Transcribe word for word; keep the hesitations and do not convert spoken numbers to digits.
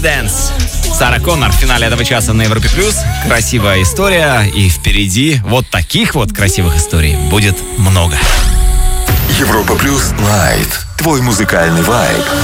Dance. Сара Коннор в финале этого часа на Европе Плюс. Красивая история, и впереди вот таких вот красивых историй будет много. Европа Плюс Лайт. Твой музыкальный вайб.